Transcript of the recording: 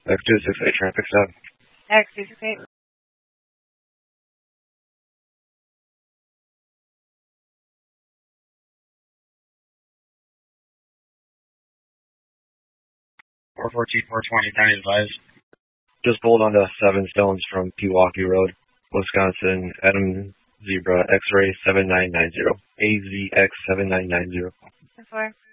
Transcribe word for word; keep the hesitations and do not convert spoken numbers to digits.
X two six eight traffic stop. X two six eight. four fourteen, four twenty, nine advised. Just pulled onto Seven Stones from Pewaukee Road, Wisconsin, Adam Zebra, X-ray seven nine nine zero, A Z X seven nine nine zero. four.